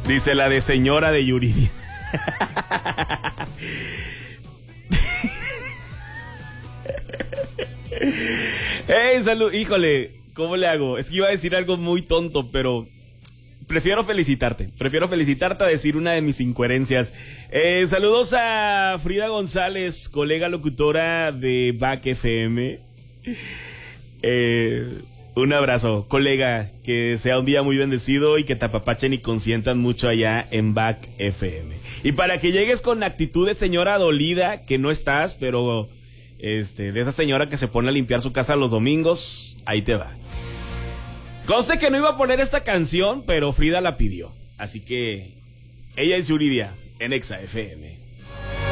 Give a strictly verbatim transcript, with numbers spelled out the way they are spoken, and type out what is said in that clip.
Dice la de señora de Yuridia. Hey, salud, híjole, ¿cómo le hago? Es que iba a decir algo muy tonto, pero prefiero felicitarte. Prefiero felicitarte a decir una de mis incoherencias. Eh, saludos a Frida González, colega locutora de B A C F M. Eh, un abrazo, colega, que sea un día muy bendecido y que te apapachen y consientan mucho allá en B A C F M. Y para que llegues con actitud de señora dolida, que no estás, pero este, de esa señora que se pone a limpiar su casa los domingos, ahí te va. Conste que no iba a poner esta canción, pero Frida la pidió. Así que ella es Yuridia en Exa F M.